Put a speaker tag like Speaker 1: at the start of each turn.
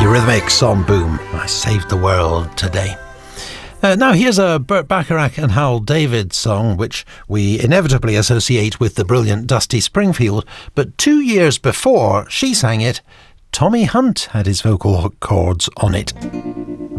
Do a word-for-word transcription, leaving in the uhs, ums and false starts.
Speaker 1: Eurythmics on Boom. I saved the world today. Uh, now here's a Burt Bacharach and Hal David song which we inevitably associate with the brilliant Dusty Springfield, but two years before she sang it, Tommy Hunt had his vocal chords on it.